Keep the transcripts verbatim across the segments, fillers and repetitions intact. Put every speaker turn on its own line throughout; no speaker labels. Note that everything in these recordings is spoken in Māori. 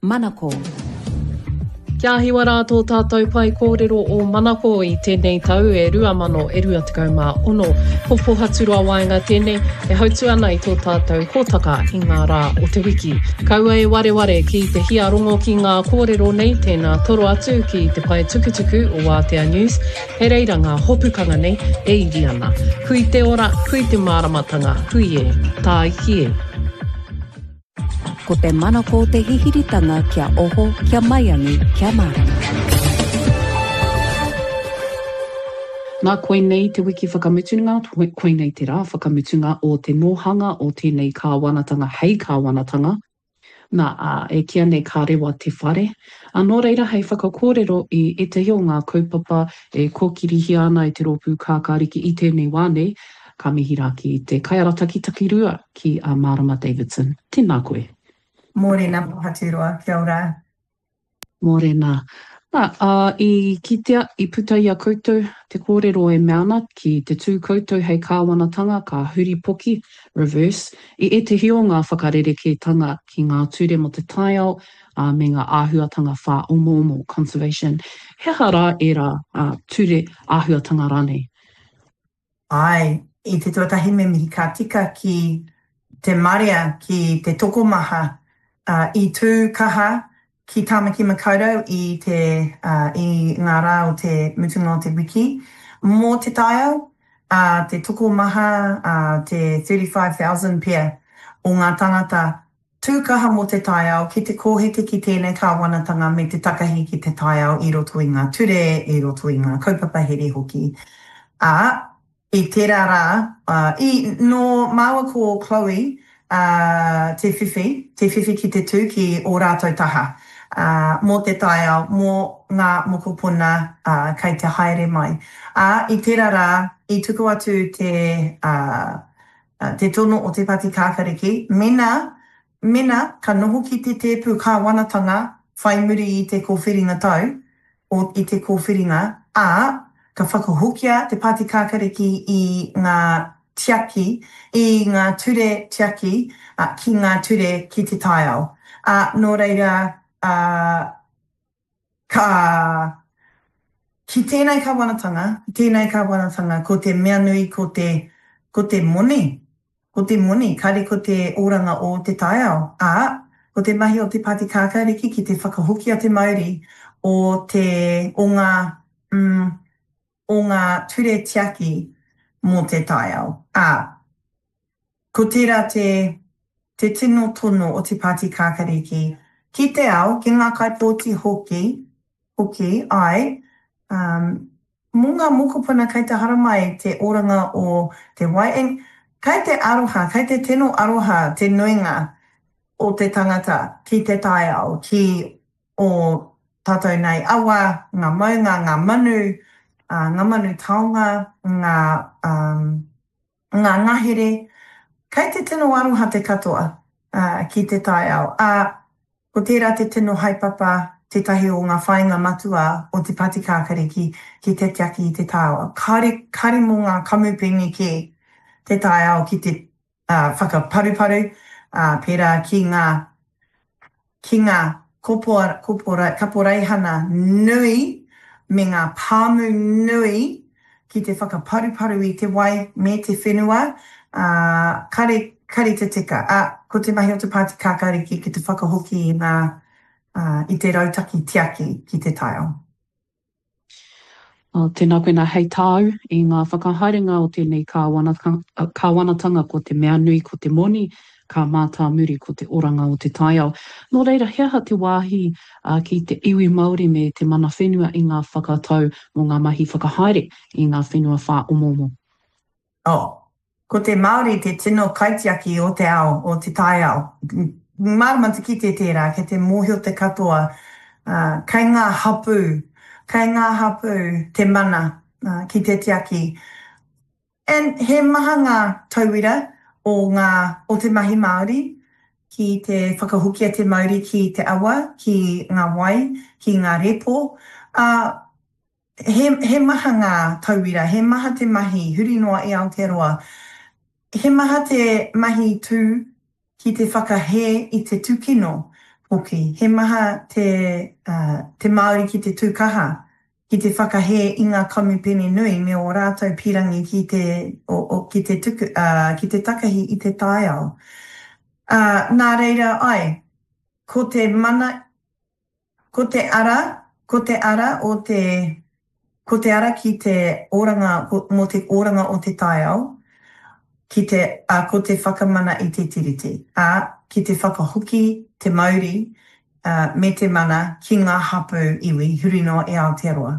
Manako.
Kia hiwa rā tō tātou pai kōrero o Manako i tēnei tau e rua mano e rua tekau mā ono. Ko Pohaturua Waenga tēnei e hautu ana i tō tātou hōtaka i ngā rā o te wiki. Kaua e ware ware ki te hia rongo ki ngā kōrero nei tēnā toro atu ki te pai tukutuku o Wātea News. He reira ngā hopukanga nei e iri ana. Hui te ora, hui te māramatanga, hui e, tā iki e.
Ko te manako te hihiritanga kia oho, kia maiangi, kia marama.
Nā koe nei te wiki whakamutunga, koe nei te rā whakamutunga o te nohanga o tēnei kāwanatanga, hei kāwanatanga. Nā uh, e kia nei kā rewa te whare. Anō reira hei whakakōrero i e te hio ngā kaupapa e kōkirihi ana i te rōpū kākāriki i tēnei wānei, ka mihi rā ki te kaiara takirua ki a uh, Marama Davidson. Tēnā koe.
Mōrena Pohaturua, kia ora.
Mōrena. Nā, uh, i kitea, i puta i a koutou, te kōrero e meana ki te tū koutou hei kāwanatanga, ka huri poki, reverse, i e te hio ngā whakarereketanga ki ngā ture mo te taiao, uh, me ngā āhuatanga whā omo omo, conservation. He hara e rā uh, ture āhuatanga rānei?
Ai, i te tuatahi me mihi ka tika ki te maria, ki te tokomaha, Uh, i tū kaha ki Tāmaki Makaurau i, te, uh, i ngā rā o te mutunga o te wiki. Mō te taiao, uh, te tokomaha, uh, te thirty-five thousand pia o ngā tangata tūkaha mō te taiao ki te kōhete ki tēnei kāwanatanga me te takahi ki te taiao i roto i ngā ture, i roto i ngā kaupapa here hoki. A, i tērā rā, uh, i no māua ko Chloe, Uh, te whiwhi, te whiwhi ki te tū ki o rātou taha. Uh, mō te taiao, mō ngā mokopuna uh, kei te haere mai. Uh, I tērā rā, i tuku atu te, uh, uh, te tono o te pati kākariki, mena, mena ka noho ki te tēpū kāwanatanga whai muri i te kōwhiringa tau, o i te kōwhiringa, a ka whakahokia te pati kākariki i ngā tiaki, i ngā ture tiaki, uh, ki ngā ture ki te taiao. Uh, nō reira, uh, ka, ki tēnei kāwanatanga, tēnei kāwanatanga, ko te mea nui, ko te, ko te moni, ko te moni, kare ko te oranga o te taiao. A, ko te mahi o te pati kākariki ki te whakahoki a te mauri o te, o ngā, mm, o ngā ture tiaki, mō te taiao. A, ko tērā te, te tino tono o te pāti kākariki. Ki te ao, ki ngā kaipōti hoki, hoki, ai, um, mō ngā mokopuna kei te haramai te oranga o te waieng, kei te aroha, kei te tino aroha, te nuinga o te tangata ki te taiao, ki o tātou nei awa, ngā maunga, ngā manu, Uh, ngā manu taonga, ngā, um, ngā ngahere, kei te tino aroha te katoa uh, ki te taiao. A, ko tērā te tino haipapa, te tahi o ngā whainga matua o te pati kākariki ki te tiaki i te taiao. Kare, kare mō ngā kamupingi ki te taiao ki te uh, whakaparuparu, uh, pērā ki ngā, ki ngā kopora, kopora, kaporeihana nui, me ngā pāmu nui ki te whakaparuparu i te wai me te whenua, uh, kare, kare te tika. A, ko te mahi o te pāti kākariki ki te whakahoki i, ngā, uh, i te rautaki tiaki ki te taiao.
Uh, tēnā koe nā hei tāu i ngā whakahaerenga o tēnei kāwanatanga, kāwanatanga ko te mea nui, ko te moni, ka mātā muri ko te oranga o te taiao. Nō reira, hea te wāhi uh, ki te iwi Māori me te mana whenua i ngā whakatau mō ngā mahi whakahaere i ngā whenua whā omomo.
Oh, ko te Māori te tino kaitiaki o te ao, o te taiao. Marama te ki te tērā, ke te mōhio te katoa, uh, kei ngā hapu, kei ngā hapu te mana uh, ki te tiaki. And he maha ngā tauira, o ngā, o te mahi Māori, ki te whakahukia te Māori ki te awa, ki ngā wai, ki ngā repo. Uh, he, he maha ngā tauira, he maha te mahi, huri noa i Aotearoa. He maha te mahi tū ki te whakahe i te tūkino hoki. He maha te, uh, te Māori ki te tūkaha, ki te whakahe i ngā kamupene nui me o rātou pirangi ki te, o, o, ki te, tuku, uh, ki te takahi i te tāiao. Uh, nā reira ai, ko te mana, ko te ara, ko te ara o te, ko te ara ki te oranga, mo te oranga o te tāiao, ki te, uh, ko te whakamana i te tiriti. A, ki te whakahoki, te Māori, uh, me te mana ki ngā hapu iwi, huri no e Aotearoa.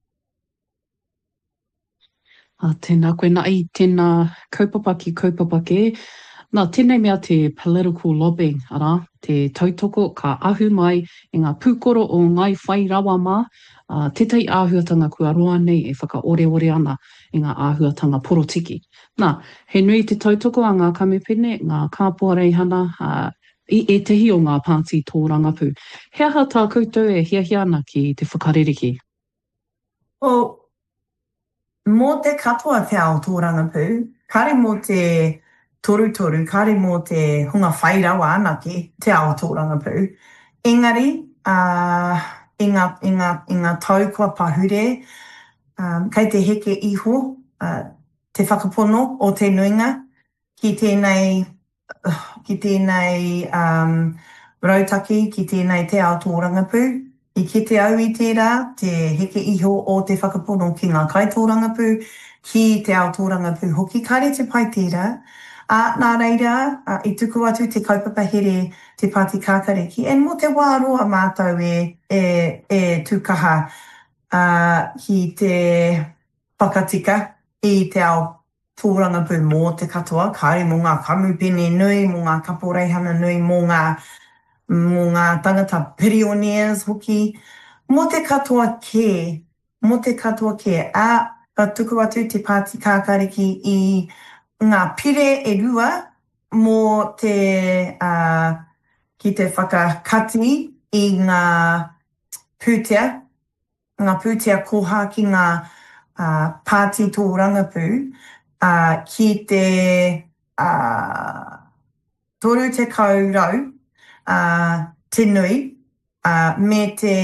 A tēnā koe nā i tēnā kaupapa ki kaupapa ke. Nā, tēnei mea te political lobbying, ara, te tautoko ka ahu mai i ngā pūkoro o ngai whai rawa mā, uh, tētai āhuatanga kua roa nei e whakaore-ore ana i ngā āhuatanga porotiki. Nā, he nui te tautoko a ngā kamupene, ngā kāpua reihana, uh, i e tehi o ngā pāti tō rangapu. He aha tā koutou e hiahia ana ki te whakareriki?
O, mō te katoa te ao tō rangapu, kare mō te toru-toru, kare mō te hunga whai rawa anake, te ao tō rangapu. Engari, uh, i, ngā, i, ngā, i ngā tau kua pahure, um, kei te heke iho, uh, te whakapono o te nuinga, ki tēnei, uh, ki tēnei um, rautaki, ki tēnei te ao tō rangapu. I ki te au i tērā, te heke iho o te whakapono ki ngā kai tō rangapu, ki te ao tō rangapu hoki, kare te pai tērā. A nā reira, uh, i tuku atu te kaupapa here te Pāti Kākariki, e mo te wāroa mātou e, e, e tūkaha uh, ki te whakatika i te ao tō rangapu mō te katoa, kāre mō ngā kamupene nui, mō ngā kaporeihana nui, mō ngā, mō ngā tangata pioneers hoki, mō te katoa ke, mō te katoa ke, a, a tuku atu te Pāti Kākariki i ngā pire e rua mō te, uh, ki te whakakati i ngā pūtea, ngā pūtea koha ki ngā uh, pāti tō rangapu, uh, ki te uh, toru te kaurau, uh, te nui, uh, me te,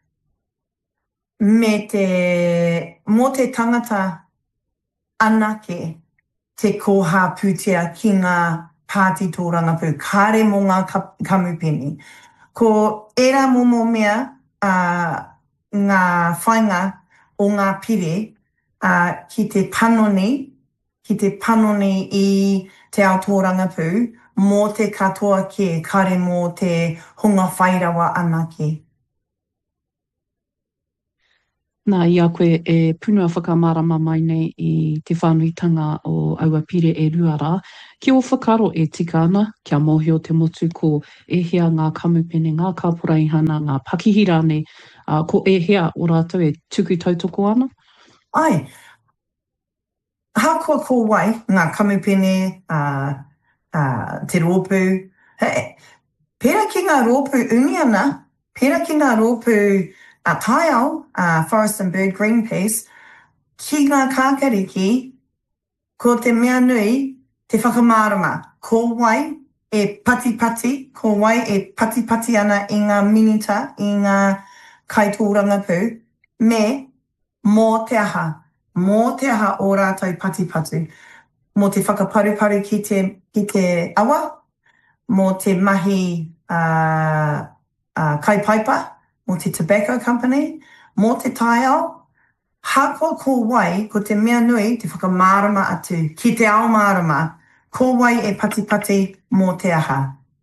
me te, mō te tangata anake, te koha pūtea ki ngā pāti tō rangapu, kāre mō ngā kamupene. Ko era momo mea uh, ngā whainga o ngā pire uh, ki te panoni, ki te panoni i te ao tō rangapu, mō te katoa ke, kāre mō te hunga whairawa anake.
Nā, ia koe e punua whakamārama mai nei i te whānuitanga o aua pire e ruara. Ki o whakaro e tika ana, kia mōhio te motu ko e hea ngā kamupene, ngā kāporeihana, ngā pakihirane, uh, ko e hea o rātou e tuku tautoko ana?
Ai, hākua ko wai ngā kamupene, uh, uh, te rōpū. Hey, pēra ki ngā rōpū uni ana, pēra ki ngā rōpū a uh, tāiao, uh, Forest and Bird Greenpeace, ki ngā kākariki, ko te mea nui, te whakamārama. Ko wai e pati-pati, ko wai e pati-pati ana i ngā minita, i ngā kaitōrangapu, me mō te aha, mō te aha o rātou pati-pati. Mō te whakaparu-paru ki te, ki te awa, mō te mahi uh, uh, kaipaipa, mō te tobacco company, mō te tāiao, hākua ko wai, ko te mea nui, te whakamārama atu, ki te ao mārama, ko wai e pati-pati mō te aha.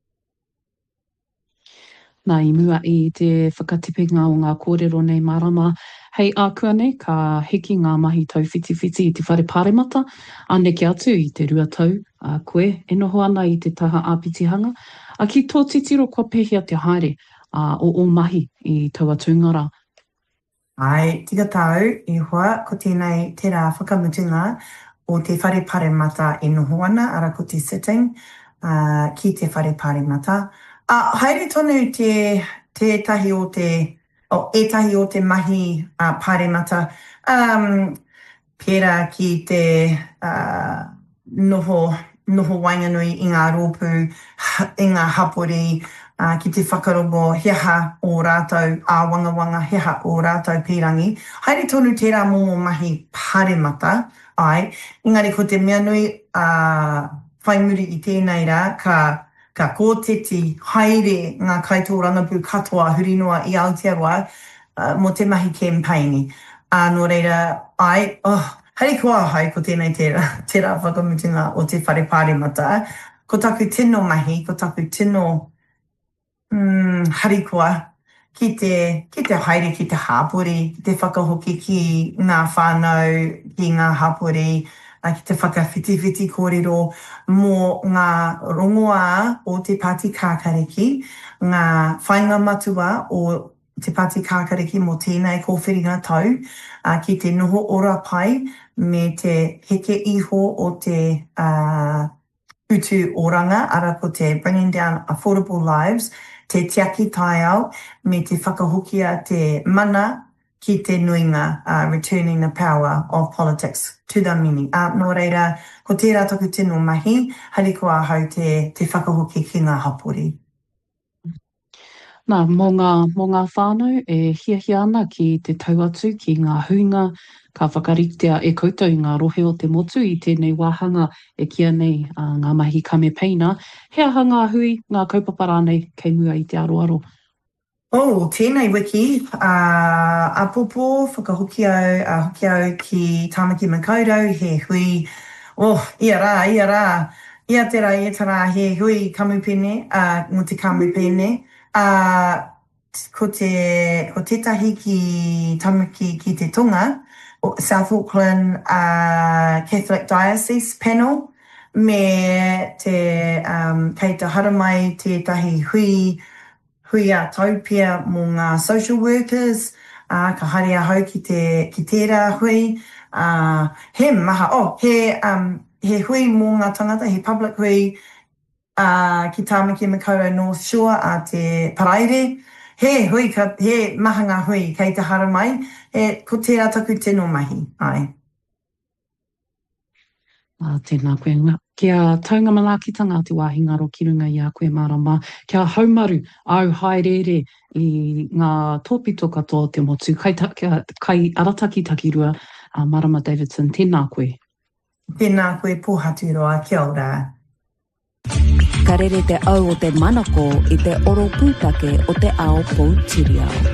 Nā, i mua i te whakatipenga o ngā kōrero nei marama, hei ākua nei, ka heki ngā mahi tau whiti-whiti i te whare pāremata, aneke atu i te rua tau, a koe, e noho ana i te taha āpitihanga, a ki tō titiro kua pehia te haere, Uh, o o mahi i taua tūngara.
Ai, tika tau, i hoa, ko tēnei tērā whakamutunga o te whare pāremata e noho ana, ara ko te sitting uh, ki te whare pāremata. Uh, haere tonu te, te tahi o te, o e tahi o te mahi uh, pāremata, um, pērā ki te uh, noho noho wainganui i ngā rōpū, i ngā hapori, uh, ki te whakarongo heha o rātou, a wanga wanga heha o rātou pīrangi. Haere tonu tērā momo mahi pāremata, ai, engari ko te mea nui uh, whai muri i tēnei rā, ka Ka kōteti haere ngā kaitō rangapū katoa hurinoa i Aotearoa uh, mō te mahi campaigni. Uh, nō reira, ai, oh, hei kua hai ko tēnei tērā, tērā whakamutunga o te whare pāremata. Ko taku tino mahi, ko taku tino mm, harikoa ki te, ki te haere, ki te hāpori, ki te whakahoki ki ngā whānau, ki ngā hāpori, ki te whakawhitiwhiti kōrero mō ngā rongoā o te Pāti Kākariki, ngā whainga matua o te Pāti Kākariki mō tēnei kōwhiringa tau, uh, ki te noho ora pai me te heke iho o te uh, utu oranga, ara ko te Bringing Down Affordable Lives, te tiaki tai au, me te whakahokia te mana, ki te nuinga, uh, returning the power of politics to the mini. Uh, nō reira, ko tērā taku tino mahi, hariko a hau te, te whakahoki ki ngā hapori.
Nā, mō ngā, mō ngā whānau e hia hia ana ki te tauatu ki ngā huinga, ka whakaritea e koutou ngā rohe o te motu i tēnei wāhanga e kia nei uh, ngā mahi kamepeina. Hea hanga hui ngā kaupapa rānei kei mua i te aroaro.
Oh, tēnei wiki, uh, a popo, whakahoki au, a hoki au ki Tāmaki Makaurau, he hui, oh, ia rā, ia rā, ia te rā, ia te rā, he hui kamupene, uh, mo te kamupene, uh, ko te, ko tētahi ki Tāmaki ki te Tonga, South Auckland uh, Catholic Diocese Panel, me te, um, kei te haramai tētahi hui, hui a taupia mō ngā social workers, uh, ka haere hau ki, te, ki tērā hui, uh, he maha, oh, he, um, he hui mō ngā tangata, he public hui uh, ki Tāmaki Makaurau North Shore a te Paraire, he hui, ka, he maha ngā hui kei te haramai, he ko tērā taku tino mahi, ai.
Ah, tēnā koe ngā. Kia taunga manakitanga te wāhi ngaro ki runga i a koe marama. Kia haumaru au haerere i ngā tōpito katoa te motu. Kai, ta, kia, kai arataki takirua uh, Marama Davidson. Tēnā koe.
Tēnā koe pōhaturoa. Kia ora.
Ka rere te au o te manako i te oro pūtake o te ao Poutireo.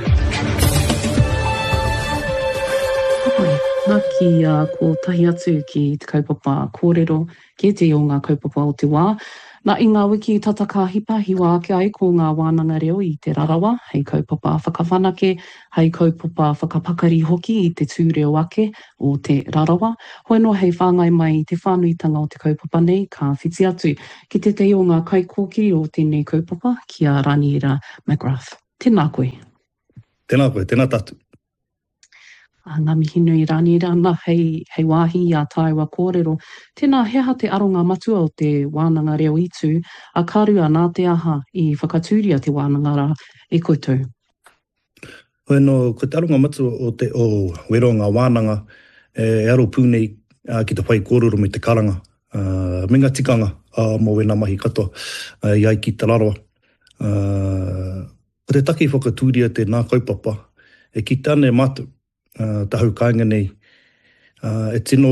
Nā ki uh, ko tahi atu ki te kaupapa kōrero, ki te o ngā kaupapa o te wā. Nā i ngā wiki tataka hipa hiwa ake ai ko ngā wānanga reo i te rarawa, hei kaupapa whakawhanake, hei kaupapa whakapakari hoki i te tūreo ake o te rarawa. Hoi no hei whāngai mai i te whānuitanga o te kaupapa nei, ka whiti atu ki te te o ngā kaikōki o tēnei kaupapa ki a Raniera McGrath. Tēnā koe.
Tēnā koe, tēnā tatu.
Uh, ngā mihinu i Raniera, nā hei, hei wāhi i a Tāewa kōrero. Tēnā heha te aronga matua o te wānanga reo itu, a kārua nā te aha i whakatūria te wānanga rā e koutou.
Hoi no, ko te aronga matua o te o wero ngā wānanga, e aro pūnei uh, ki te whai kōrero me te karanga. Uh, me ngā tikanga uh, mō wena mahi katoa uh, i ai ki te raroa. Uh, ko te taki whakatūria te nā kaupapa, e ki tāne mātou. Uh, tahu kāinga nei, uh, e tino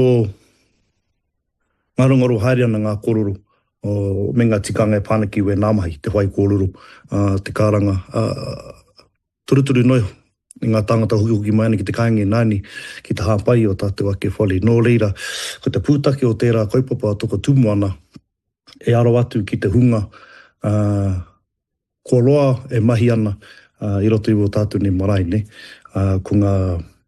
ngarongaro haere ana ngā kōrero o me ngā tikanga e pānaki we nāmahi, te whai kōrero, uh, te kāranga. Uh, turuturu noi, i ngā tāngata hoki hoki mai ana ki te kāinga e nāni, ki te hāpai o tātou ake whale. Nō reira, ko te pūtake o tērā kaupapa toko tumu ana, e aro atu ki te hunga, uh, ko roa e mahi ana, uh, i roto i o tātou ne marae, ne? Uh, ko ngā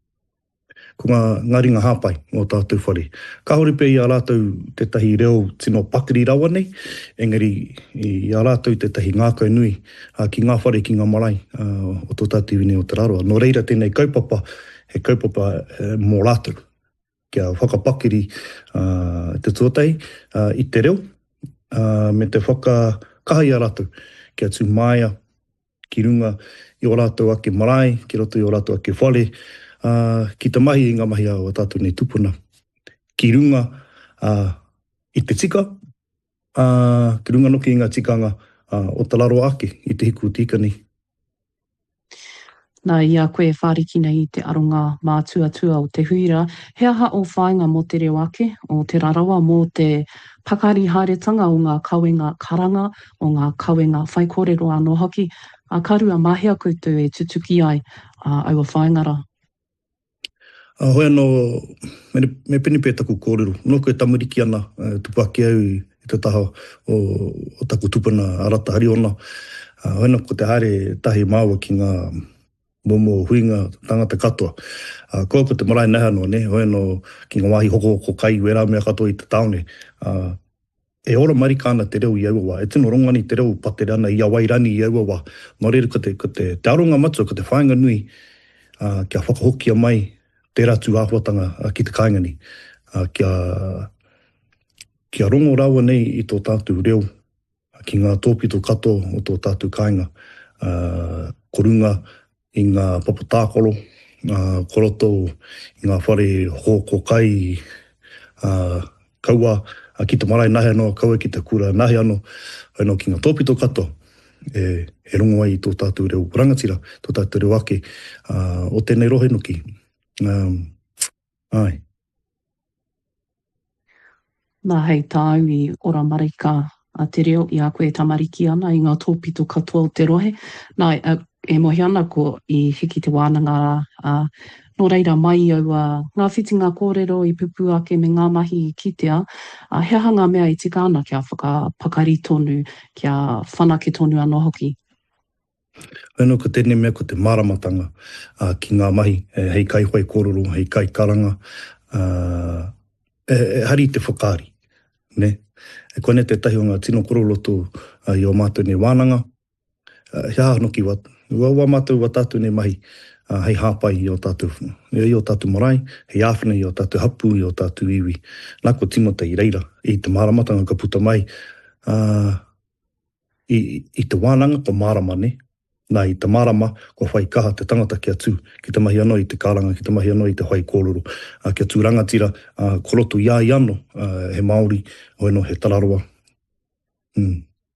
ko ngā, ngā ringa hāpai o tātou whare. Ka hori pe i a rātou te tahi reo tino pakiri rawa nei, engari i a rātou te tahi ngākau nui uh, ki ngā whare ki ngā marae uh, o tō tātou wine o te raroa. Nō reira tēnei kaupapa, he kaupapa uh, mō rātou, kia whakapakiri uh, te tuatai uh, i te reo, uh, me te whakakahai a rātou, kia tū māia, ki runga i o rātou ake marae, ki roto i o rātou ake whare, Uh, ki te mahi i ngā mahi a o tātou nei tupuna. Ki runga uh, i te tika, uh, ki runga noki i ngā tikanga uh, o te laro ake i te hiku tika ni.
Nā ia koe whāriki nei i te aronga mātua-tua o te huira, he aha o whāinga mō te reo ake, o te rarawa mō te pakari haeretanga o ngā kawenga karanga, o ngā kawenga whaikōrero anō hoki, a karua mahia koutou e tutuki ai uh, aua whaingara.
Uh, hoi anō, me, me pene pē taku kōrero, no koe tamariki ana, uh, tupu ake au i te taha o, o taku tupuna arata hari ona. Uh, hoi anō ko te haere tahi māua ki ngā momo huinga tangata katoa. Uh, koa ko te marae neha noa, ne? Hoi anō ki ngā wāhi hoko hoko kai, wera mea katoa i te taone. Uh, e ora marikana te reo i aua, e tino rongani te reo patere ana i awairani i aua. Nō reira ko te, ko te, te aronga matua, ko te whainga nui, uh, kia whakahokia mai te ratu āhuatanga uh, ki te kāingani. Uh, kia, kia rongo rawa nei i tō tātou reo, uh, ki ngā tōpito kato o tō tātou kāinga. Uh, korunga i ngā papatākoro, uh, koroto i ngā whare hoko kai, uh, kaua, uh, ki te marae nahe anō, kaua ki te kura nahe anō, anō ki ngā tōpito kato, e, e rongo ai i tō tātou reo rangatira, tō tātou reo ake, uh, o tēnei rohe noki. Um, ai.
Nā hei tāu i ora marika a te reo i a koe tamariki ana i ngā tōpito katoa o te rohe. Nā, uh, e mohi ana ko i hiki te wānanga uh, no reira mai au uh, ngā whitinga kōrero i pupu ake me ngā mahi i kitea, uh, he aha ngā mea i tika ana kia whakapakari tonu, kia whanake tonu anō hoki.
Whenua ko tēnei mea ko te māramatanga uh, ki ngā mahi, e, hei kai hoi kōrero, hei kai karanga, uh, e, e hari te whakaari, ne? E kone te tahi o ngā tino koroloto uh, i o mātou nei wānanga, uh, he aha noki watu. Ua ua mātou wa tātou nei mahi, uh, hei hāpai i o tātou, i o tātou marae, hei āwhina i o tātou hapu, i o tātou iwi. Nā ko timota i reira, i te māramatanga ka puta mai, uh, i, i te wānanga ko mārama ne, nā i te mārama ko whai kaha te tangata kia tū, ki te mahi anō i te kāranga, ki te mahi anō i te whai kōrero, uh, kia tū rangatira, uh, koroto ia i anō, uh, he Māori, hoi no he Tararoa. Mm.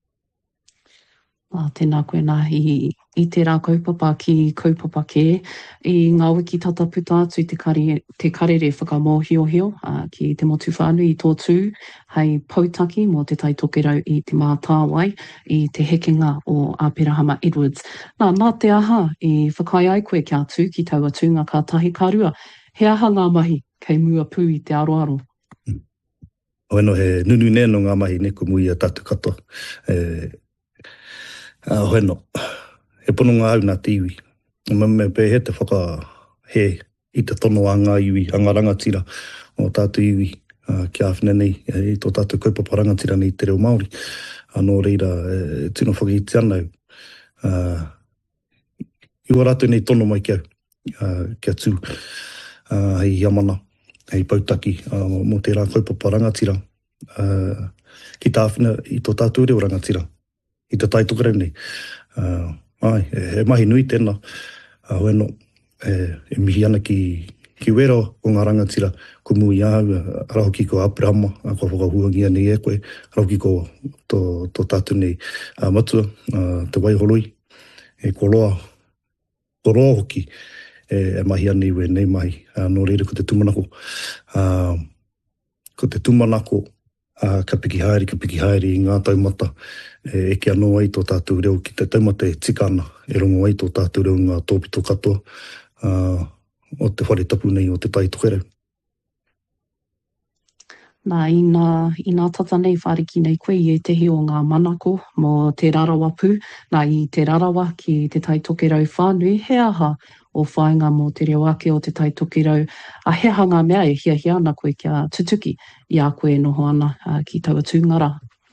Uh, tēnā koe nā i, i te rā kaupapa ki kaupapa ke, i ngā wiki tata puta atu i te, kare, te karere whakamōhiohio uh, ki te motu whānui i tō tū, hei pautaki mō te tai tokerau i te mātāwai i te hekenga o Āpirahama Edwards. Nā, nā te aha i whakai ai koe kia tū ki taua tūnga ka tahi karua, he aha ngā mahi kei mua pū i te aroaro.
Mm. Oeno he nunu neno ngā mahi ne ko mui a tātou katoa. E, Uh, hoi no, he pono ngā au nā te iwi. Me, me pe he te whaka he i te tono a ngā iwi, a ngā rangatira o tātou iwi uh, ki āwhina nei, i tō tātou kaupapa rangatira nei te reo Māori. Anō reira, e, tino whakahiti ana au. Uh, I ua rātou nei tono mai kia, uh, kia tū, uh, hei Yamana, hei Pautaki, uh, mō te rā kaupapa rangatira, uh, ki tā āwhina i tō tātou reo rangatira. I te tai tukarau nei. Uh, ai, e, he mahi nui tēnā. Uh, Weno, e, e mihi ana ki, ki wera o ngā rangatira ko mui au, araho ki ko Āpirahama, a ko whakahuangia nei e koe, araho ki ko tō, tō tātou nei uh, matua, uh, te Waihoroi, e koroa, koroa hoki, e, e mahi ana iwe nei mahi, uh, no reira ko te tumanako. Uh, ko te tumanako, Uh, ka piki haere, ka piki haere i ngā taumata e, e ki anō ai tō tātou reo ki te taumata e tika ana e rongo ai tō tātou reo ngā tōpito katoa uh, o te whare tapu nei o te tai tokerau.
Nā, i nā, i nā tata nei whariki nei koe i e tehi o ngā manako mō te rarawa pū, nā i te rarawa ki te tai tokerau whānui, he aha o whainga mō te reo ake o te tai tokerau, a he aha ngā mea e hia hia ana koe kia tutuki i a koe noho ana uh, ki taua tūngara.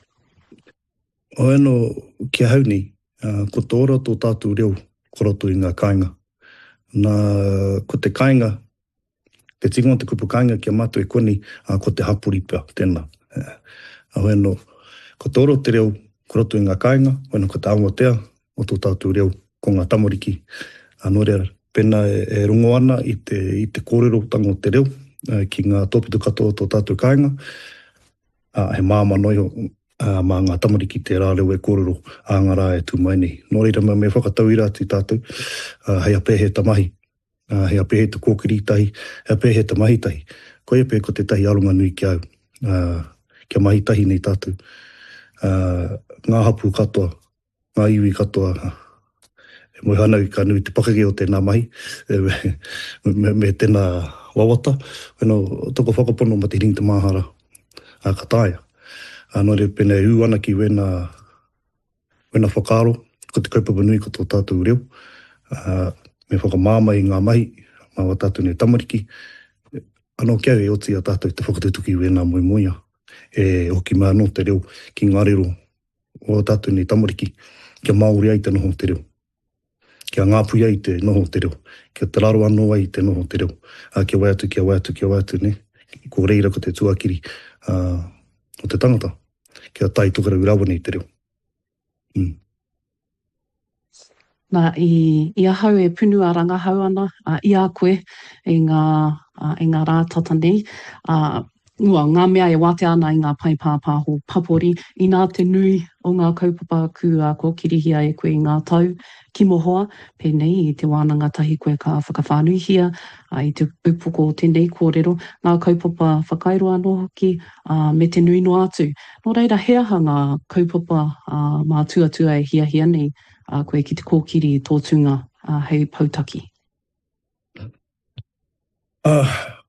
O eno kia hau ni, uh, ko tō ora tō tātou reo koroto i ngā kāinga. Nā, ko te kāinga, te tingo te kupu kāinga kia mātou e koni, uh, ko te hapuripa tēnā. Uh, o eno, ko tō ora te reo koroto i ngā kāinga, o eno ko te awatea o tō tātou reo ko ngā tamoriki. Anō rea, pena e, e rungo ana i te, i te kōrero tango te reo, uh, ki ngā tōpito katoa tō tātou kāinga. Uh, he māma noi uh, mā ngā tamariki te rā reo e kōrero a ngā rā e tū mai nei. Nō reira me me whakatau i rā tū tātou, uh, hei ape he tamahi, uh, hei ape he te kōkiri tahi, hei ape he te mahi tahi. Ko e pe ko te tahi aronga nui ki au, uh, kia mahi tahi nei tātou. Uh, ngā hapu katoa, ngā iwi katoa, e moi hanau i ka nui te pakake o tēnā mahi, e, me, me tēnā wawata, weno toko whakapono ma te ring te mahara a ka tāia. Anō re pene ū ana ki wena, wena whakaro, ko te kaupapa nui ko tō tātou reo, uh, me whakamāma i ngā mahi, mā wa tātou ne tamariki, anō kia e oti a tātou te whakatutuki wena moi moia, e hoki mā no te reo ki ngā rero o tātou ne tamariki, kia Māori ai te noho te reo, kia ngāpui ai te noho te reo, kia te raro anō ai te noho te reo, a kia waiatu, kia waiatu, kia waiatu, ne, ko reira ko te tuakiri uh, o te tangata, kia tai tukara urawa nei te reo. Mm.
Nā, i, i ahau e punu a rangahau ana, uh, i a koe, e ngā, uh, e ngā rā tata nei, uh, Ua, ngā mea e wate ana i ngā pai pāpāho papori, i nā te nui o ngā kaupapa kua ko kirihia e koe i ngā tau, ki mohoa, pēnei i te wānanga tahi koe ka whakawhānuihia, uh, i te upoko o tēnei kōrero, ngā kaupapa whakairo anō hoki, uh, me te nui no atu. Nō reira, heaha ngā kaupapa uh, mā tuatua e hia hia nei, uh, koe ki te kōkiri tōtunga uh, hei pautaki.
Uh,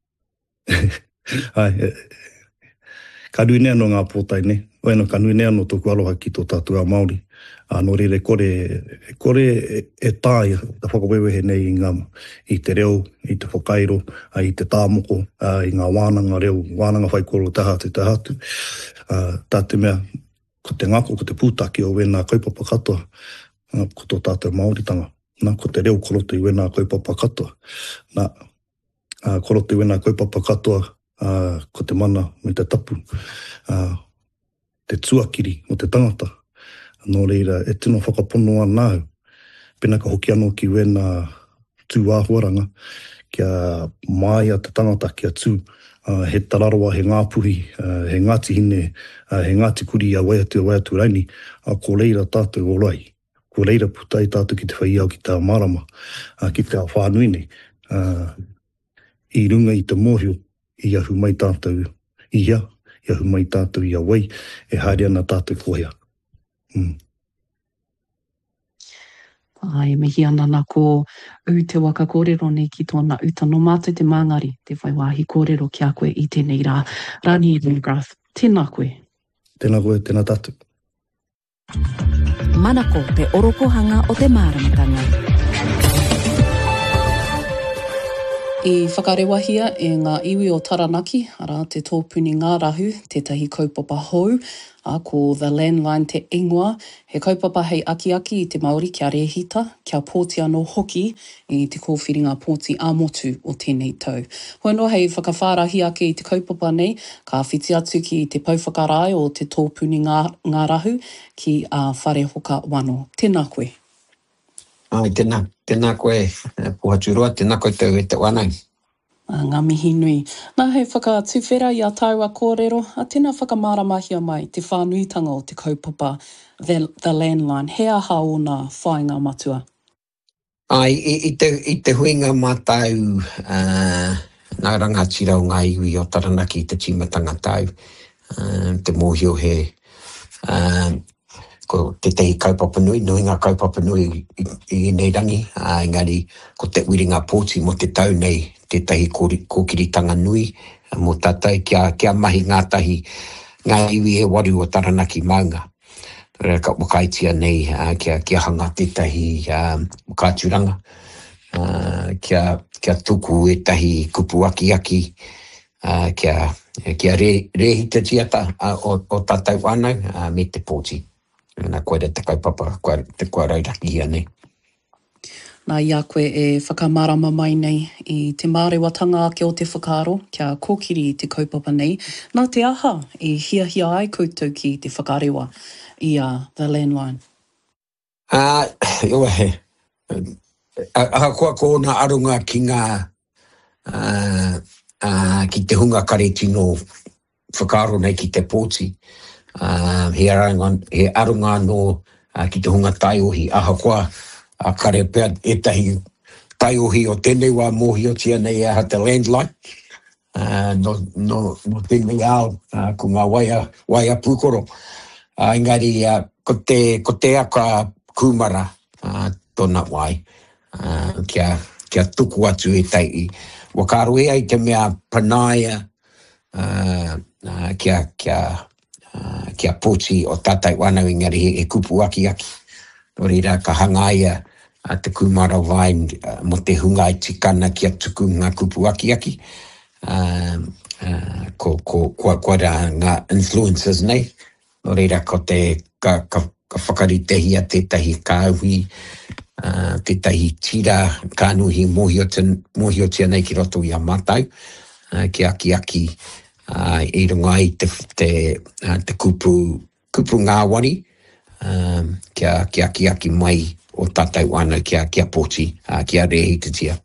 Ai, ka nui nea no ngā pōtai ne, oeno ka nui nea no tōku aloha ki tō tātua Māori. Anō rere kore, kore e, e tāi, ta whakawewehe nei i, ngā, i te reo, i te whakairo, i te tāmoko, i ngā wānanga reo, wānanga whaikoro te hatu, te hatu. Uh, tā te mea, ko te ngako, ko te pūtaki o wena kaupapa katoa, uh, ko tō tātua Māoritanga. Nā, ko te reo koroto i wena kaupapa katoa. Nā, uh, koroto i wena kaupapa katoa, Uh, ko te mana me te tapu, uh, te tuakiri o te tangata. Nō reira, e tino whakapono anāu, pena ka hoki anō ki wena tū āhuaranga, kia māia te tangata kia tū, uh, he tararoa, he ngāpuhi, uh, he ngāti hine, uh, he ngāti kuri a waiatu a waiatu raini, a ko reira tātou orai, ko reira putai tātou ki te whaiau ki tā marama, uh, ki te whānui nei, uh, i runga i te mōhio, i ahu mai tātou ia, i ahu mai tātou ia wai, e haere ana tātou koea. Mm.
Ai, mihi ana nā ko u te waka kōrero nei ki tōna uta no mātou te māngari, te whaiwāhi kōrero ki a koe i tēnei rā. Rani Lingrath, tēnā koe.
Tēnā koe, tēnā tātou.
Manako te oropohanga o te māramatanga.
I whakarewahia e ngā iwi o Taranaki, ara te tōpuni ngā rahu, tētahi kaupapa hou, a ko The Landline te ingoa, he kaupapa hei aki aki i te Māori kia rehita, kia pōti anō hoki i te kōwhiringa pōti ā-motu o tēnei tau. Hoi no hei whakawhārahi ake i te kaupapa nei, ka whiti atu ki te pauwhakarai o te tōpuni ngā, ngā rahu ki a Whare Hoka Wano. Tēnā koe.
Ai, tēnā, tēnā koe, puhaturua, tēnā koe tau e te wanai.
Ngā mihi nui. Nā hei whakatuwhera i a taua kōrero, a tēnā whakamāramahia mai te whānuitanga o te kaupapa The, the Landline. He aha o nā whāinga matua?
Ai, i, i, te, i te huinga mātau, uh, nā rangatira o ngā iwi o Taranaki i te timatanga tau, uh, te mōhio he... Uh, ko te tehi kaupapa nui, nui ngā kaupapa nui i, i nei rangi, uh, engari ko te wiringa pōti mo te tau nei, te tehi kōkiritanga nui, uh, mo tātai kia, kia mahi ngā tahi, ngā iwi e waru o Taranaki maunga. Rea ka wakaitia nei, uh, kia, kia hanga te tahi uh, kāturanga, uh, kia, kia tuku e tahi kupu aki aki, uh, kia, kia re, rehita tiata uh, o, o tātai wānau uh, me te pōti. Nā koe te kaupapa, koe te koe rauraki ia nei.
Nā ia koe e whakamārama mai nei i te mārewatanga ake o te whakaaro, kia kōkiri i te kaupapa nei. Nā te aha i hia hia ai koutou ki te whakarewa i a The Landline.
Ah, iwa he. Aha koa kōna arunga ki ngā, uh, uh, ki te hunga kare tino whakaaro nei ki te pōti. Uh, he, aranga, he arunga no uh, ki te hunga taiohi aha koa a kare pea e tahi taiohi o tēnei wā mohi o tia nei aha te landline. Uh, no, no, no tēnei ao uh, ko ngā waia, waia pūkoro. Uh, engari, uh, ko, te, ko te aka kumara uh, tōna wai. Uh, kia, kia tuku atu e tai i. Wakaro e ai te mea panaia uh, uh, kia, kia, uh, kia pōti o tātai wānau engari he, he kupu aki aki. Nō reira ka hangaia uh, te kumara vai uh, mo te hunga i tikana kia tuku ngā kupu aki aki. Uh, uh, ko, ko, ko, ko ra ngā influencers nei. Nō reira ko te ka, ka, ka whakaritehi a tētahi kāhui, uh, tētahi tira kānuhi mohi o, ten, mohi o tia nei ki roto i a mātau, uh, ki aki aki uh, i runga i te, te, uh, te kupu, kupu ngāwari, um, kia, kia aki aki mai o tātai wānau kia, kia pōti, uh, kia rehi te tia.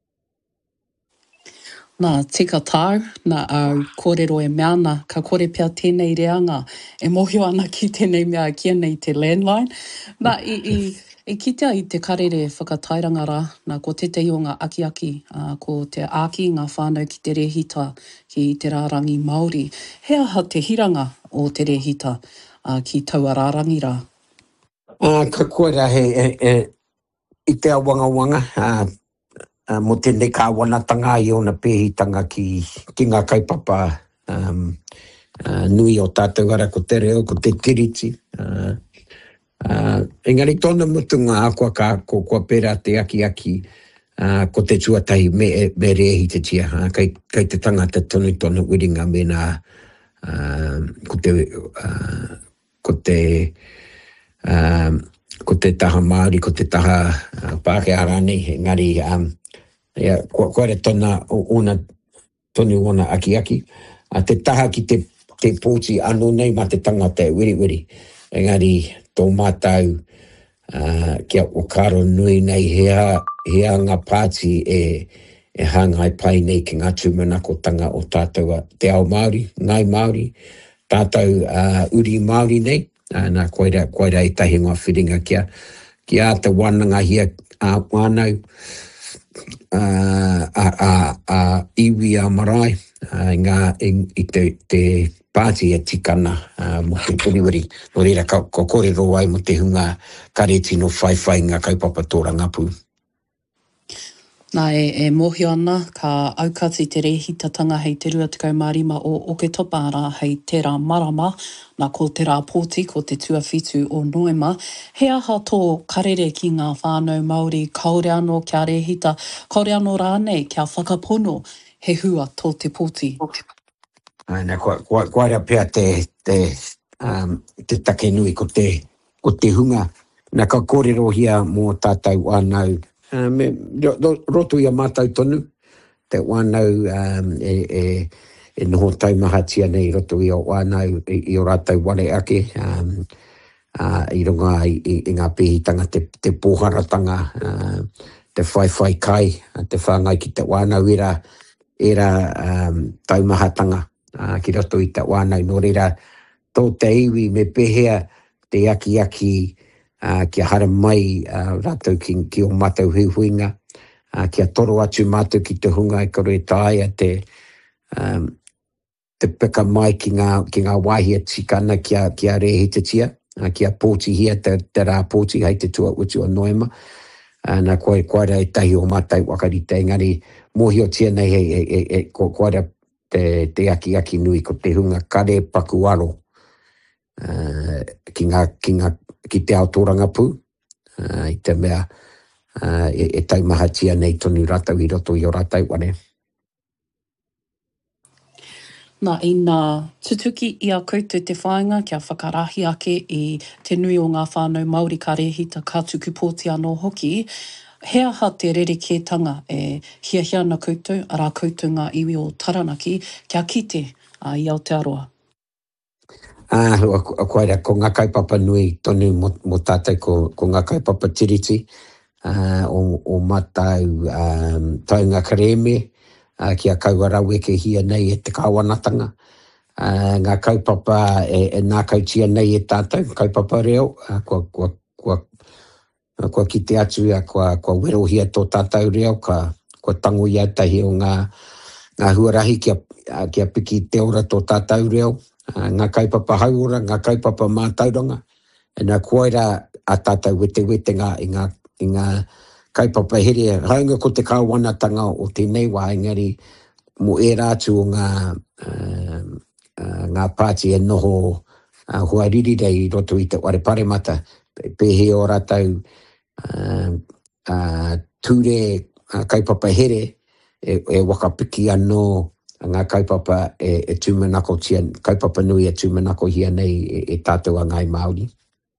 Nā tika tāu, nā au kōrero e meana, ka kore pia tēnei reanga, e mohio ana ki tēnei mea kia nei te landline. Nā i, i, i kitea i te karere whakatairanga rā, nā ko tetei o ngā aki aki, uh, ko te āki ngā whānau ki te rehita ki te rārangi Māori. He aha te hiranga o te rehita uh, ki taua rārangi rā?
Uh, ka koera he, he, he, i te awanga wanga, uh, Uh, mo tēnei ka wanatanga i ona pēhitanga ki, ki ngā kaipapa um, uh, nui o tātou ara ko te reo, ko te tiriti. Uh, uh, engari tōna mutunga a kua ka ko kua pera te aki aki uh, ko te tuatahi me, me rehi te tia. Uh, kai, kai te tangata tonu tonu wiringa me nā uh, ko te, uh, ko te uh, ko te taha Māori, ko te taha uh, Pākehā rānei, engari um, ia, ko, ko re tona ona, tonu ona aki aki. A te taha ki te, te pōti anu nei ma te tangata e wiri wiri. Engari, tō mātau uh, kia okaro nui nei hea, hea ngā pāti e, e hangai pai nei ki ngā tūmanakotanga o tātou te ao Māori, ngai Māori, tātou uh, uri Māori nei. Uh, nā koira, koira i tahi ngā whiringa kia, kia te wānanga hia a uh, wānau, Uh, a, a, a iwi a marae, uh, ngā, i, i te, te pāti e tikana uh, mo te puriwiri. No reira, ka, ka kōrero ai mo te hunga kareti no whai whai ngā kaupapa tōra ngāpū.
Nā e, e mohio ana ka aukati te rehitatanga hei te rua tekau mārima o Oketopa hei te rā marama, nā ko te rā pōti ko te tuawhitu o Noema. He aha tō karere ki ngā whānau Māori, kaore anō kia rehita, kaore anō rānei kia whakapono he hua tō te pōti.
Nā kua, kua, kua rea pia te, te, um, te take nui ko te, ko te hunga. Nā ka kōrero hia mō tātou anau. Uh, me, ro, roto ia mātau tonu, te wānau um, e, e, e noho taumahatia nei roto ia o wānau i, i o rātau wale ake, um, uh, i runga i, i, i ngā pēhitanga, te, te pōharatanga, uh, te whai whai kai, uh, te whāngai ki te wānau era, era um, taumahatanga uh, ki roto i te wānau. Nō reira, tō te iwi me pehea te aki aki, Uh, kia hara mai uh, rātou ki, ki o mātou huihuinga, uh, kia toro atu mātou ki te hunga e kore tāia te, um, te peka mai ki ngā, ki ngā wāhia tikana kia, kia rehi te tia, uh, kia pōti hia te, te rā pōti hei te tua utu o Noema. Uh, nā koe koera e tahi o mātou wakarite, engari mohi o tia nei hei, hei, hei, hei ko koera te, te aki aki nui ko te hunga kare pakuaro uh, ki ngā, ki ngā ki te ao tōranga pū, uh, i te mea uh, e, e taumahatia nei tonu rātau i roto i o rātau wane.
Nā i nā tutuki i a koutou te whāinga kia whakarahi ake i te nui o ngā whānau Māori ka rehita ka tuku pōti anō hoki, he aha te rerekētanga e hia hia na koutou, a rā koutou ngā iwi o Taranaki, kia kite uh, i Aotearoa.
Ah, uh, koera, ko ngā kaupapa nui tonu mo, mo tātou ko, ko ngā kaupapa tiriti uh, o, o matau um, taunga kareme uh, kia kauarau eke hia nei e te kāwanatanga. uh, ngā kaupapa e, e nā kautia nei e tātou, kaupapa reo, uh, kua, kua, kua, kua kite atu ia, kua, kua werohia tō tātou reo, ka, kua tango ia tahi o ngā, ngā huarahi kia, kia piki te ora tō tātou reo, uh, ngā kaupapa hauora, ngā kaupapa mātauranga, e nā koira a tātou wete wete ngā, i ngā, i ngā kaupapa here, haunga ko te kāwanatanga o tēnei wā, engari mo e rātu o ngā, uh, uh, ngā pāti e noho uh, huariri rei roto i te ware paremata, pehe o rātou uh, uh, ture uh, kaupapa here, e, e wakapiki anō ngā kaupapa e, e tūmanako tia, kaupapa nui e tūmanako hia nei e, e tātou a ngai Māori.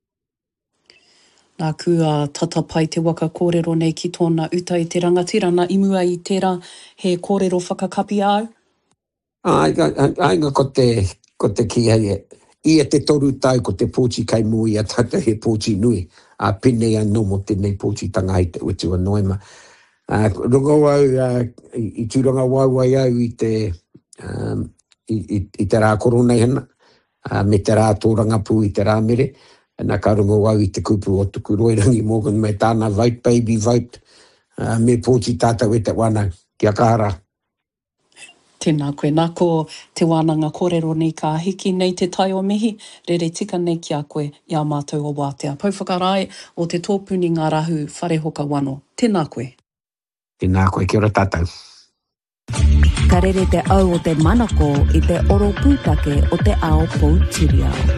Nā kua tata pai te waka kōrero nei ki tōna uta i te rangatira, nā imua i tērā he kōrero whakakapi au?
Ai, ai, ngā ko te, ko te ki hei, ia te toru tau ko te pōchi kai mui a tata he pōchi nui, a pene a nomo tēnei pōchi tanga i te utu a noema. Uh, runga wau, uh, i, i tūranga wauai au i te, um, i, i, i te rā korona hana, uh, me te rā tōranga pū i te rā mere, nā ka runga wau i te kupu o tuku Roirangi Morgan me tāna vote, baby vote, uh, me pōti tātou e te wānau. Kia kahara.
Tēnā koe, nā ko te wānanga kōrero nei ka hiki nei te tai o mihi, rere tika nei ki a koe i a mātou o wātea. Pauwhakarai o te tōpuni ngā rahu wharehoka wano. Tēnā koe.
Tēnā koe, kia ora tātou.
Ka rere te au o te manako i te oro pūtake o te ao Poutireo.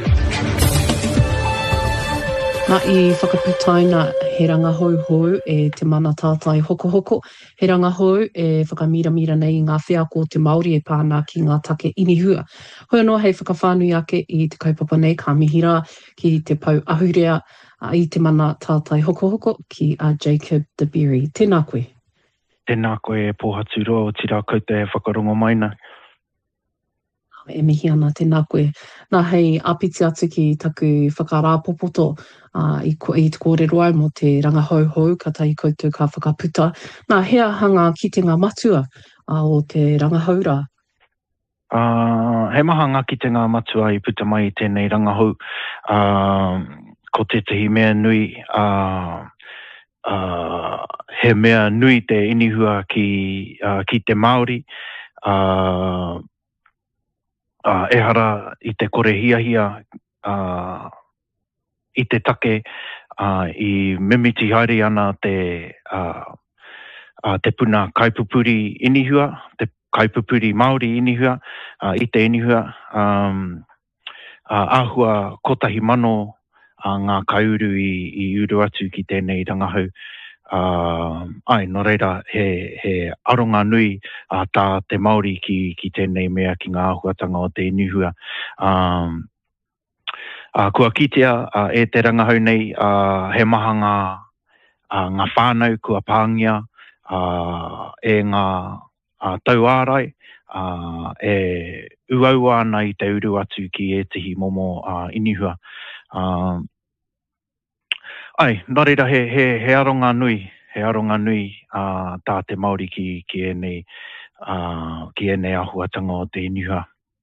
Nā i whakaputaina he rangahau hou e te mana tātai hoko hoko. He rangahau e whakamiramira nei ngā whea ko te Māori e pāna ki ngā take inihua. Hoi anō hei whakawhānui ake i te kaupapa nei ka mihira ki te pau ahurea i te mana tātai hoko hoko ki a Jacob de Berry. Tēnā koe.
Tēnā koe e pōhatu roa o tira koutou e whakarongo maina.
E mihi ana, tēnā koe. Nā hei apiti atu ki taku whakarāpopoto uh, i, i te kōrero au mo te rangahau hou, ka tai koutou ka whakaputa. Nā hea hanga ki te ngā matua uh, o te rangahaura?
Uh, he maha ngā ki te ngā matua i puta mai i tēnei rangahau. Uh, ko tētahi mea nui, uh, uh, he mea nui te inihua ki, uh, ki te Māori. Uh, Uh, e hara i te kore hia hia uh, i te take uh, i mimiti haere ana te, uh, uh, te puna kaipupuri inihua, te kaipupuri Māori inihua, uh, i te inihua, um, uh, āhua kotahi mano uh, ngā kaiuru i, i uru atu ki tēnei rangahau. Uh, ai, no reira, he, he aronga nui uh, tā te Māori ki, ki tēnei mea ki ngā ahuatanga o te inihua. Um, uh, kua kitea uh, e te rangahau nei, uh, he maha ngā, uh, ngā whānau kua pāngia, uh, e ngā uh, tau ārai, uh, e uaua ana i te uru atu ki e tihi momo uh, inihua. Uh, Ai, nā reira, he, he, he aronga nui, he aronga nui uh, tā te Māori ki, ki enei, uh, ki enei ahuatanga o te inihua.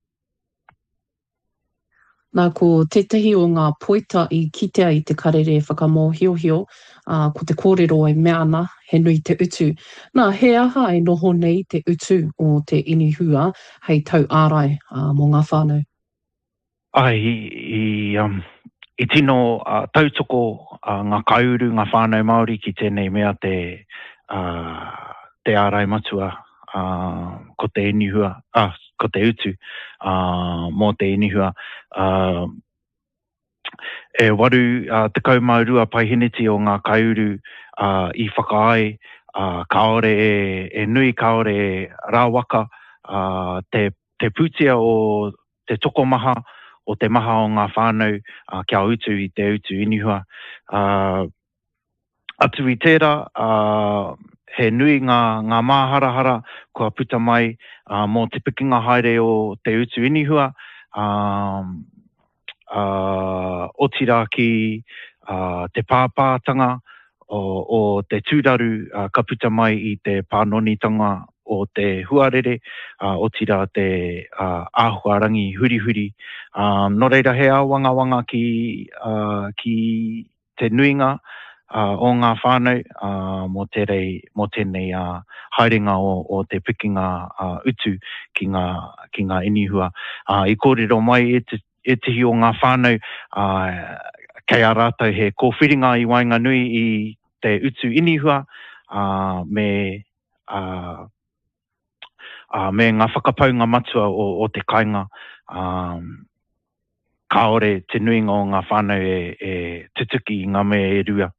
Nā ko tētahi o ngā poita i kitea i te karere whakamōhiohio, uh, ko te kōrero e mea ana, he nui te utu. Nā, he aha e noho nei te utu o te inihua, hei tau ārai uh, mō ngā whānau?
Ai, i... Um, I tino uh, tautoko uh, ngā kaiuru, ngā whānau Māori ki tēnei mea te, uh, te ārai matua uh, ko te inihua, ah, ko te utu uh, mō te inihua. Uh, e waru uh, te kaumaurua paihiniti o ngā kaiuru uh, i whakaai, uh, kaore e, e nui, kaore e rāwaka, uh, te, te pūtia o te tokomaha, o te maha o ngā whānau uh, kia utu i te utu inihua. Uh, atu i tērā, uh, he nui ngā, ngā māharahara kua puta mai uh, mō te pikinga haere o te utu inihua. Uh, uh, o tira ki uh, te pāpātanga o, o te tūraru uh, ka puta mai i te pānonitanga o te huarere, uh, o tira te uh, āhuarangi huri huri. Um, no reira he a wanga wanga ki, uh, ki te nuinga uh, o ngā whānau uh, mo, te rei, mo tēnei uh, haerenga o, o te pikinga uh, utu ki ngā, ki ngā inihua. Uh, I kōrero mai e te, e tihi o ngā whānau uh, kei a rātou he kōwhiringa i Wainganui i te utu inihua uh, me, uh, uh, me ngā whakapaunga matua o, o te kainga. Um, kaore te nuinga o ngā whānau e, e tutuki ngā mea e rua.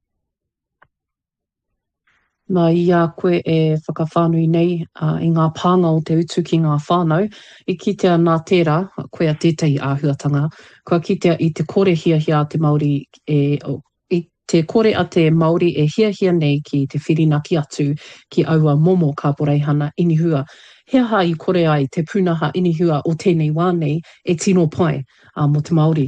Nā ia koe e whakawhānui nei uh, i ngā pānga o te utu ki ngā whānau. I kitea nā tērā, koe a tētai āhuatanga, kua kitea i te kore hia hia a te Māori, e, o, i te kore a te Māori e hia hia nei ki te whirinaki atu ki aua momo ka poreihana inihua. Hea ha i kore ai te pūnaha inihua o tēnei wānei e tino pai uh, mo te Māori?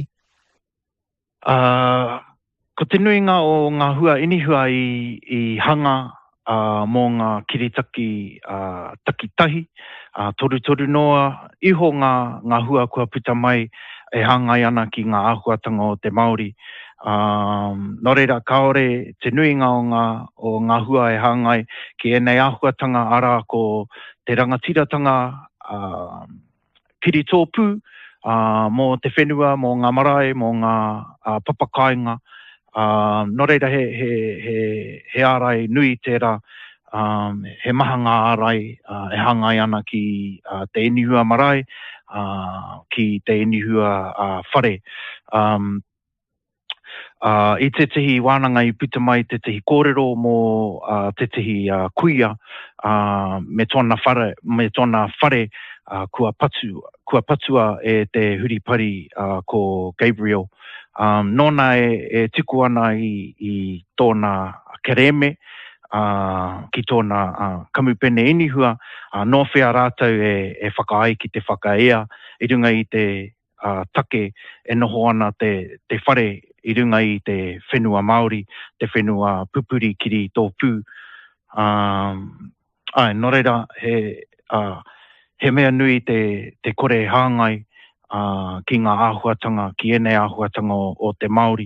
Uh, ko te nuinga o ngā hua inihua i, i hanga Uh, mō ngā kiritaki uh, takitahi, uh, toru toru noa, iho ngā, ngā hua kua puta mai e hangai ana ki ngā āhuatanga o te Māori. Um, no reira, kaore te nuinga o ngā, o ngā hua e hangai ki enei āhuatanga ara ko te rangatiratanga uh, kiri tōpū, uh, mō te whenua, mō ngā marae, mō ngā uh, papakainga. Uh, no reira he, he, he, he ārai nui tērā, um, he maha ngā ārai uh, e hangai ana ki uh, te inihua marae, uh, ki te inihua uh, whare. Um, uh, I te tihi wānanga i puta mai te tihi kōrero mō uh, te tihi uh, kuia uh, me tōna whare, me tōna whare uh, kua, patu, kua patua e te huripari uh, ko Gabriel. Um, nōna e, e tiku ana i, i tōna kereme, uh, ki tōna uh, kamupene inihua, uh, nō whea rātou e, e whakaai ki te whakaea, i runga i te uh, take e noho ana te, te whare, i runga i te whenua Māori, te whenua pupuri kiri tō pū. Um, ai, nō reira, he, uh, he mea nui te, te kore hāngai, Uh, ki ngā āhuatanga, ki enei āhuatanga o, o te Māori.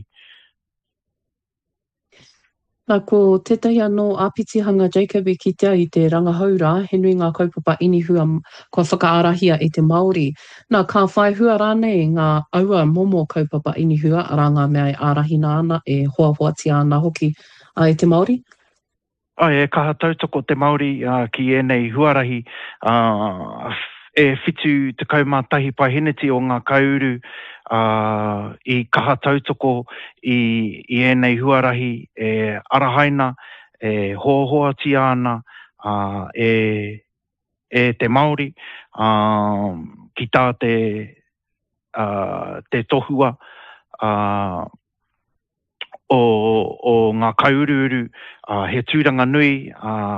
Nā ko tētahi anō āpitihanga Jacob i kitea i te rangahaura, he nui ngā kaupapa inihua kua whakaarahia i te Māori. Nā ka whai hua rānei ngā aua momo kaupapa inihua, arā ngā mea e ārahina ana, e hoa hoatia ana hoki uh, i te Māori?
Ai, e kaha tautoko te Māori uh, ki enei huarahi, uh, e whitu te kaumātahi pahiniti o ngā kauru uh, i kaha tautoko i, i enei huarahi e arahaina, e hohoati ana uh, e, e te Māori uh, ki tā te, uh, te tohua uh, o, o ngā kaururu uh, he tūranga nui uh,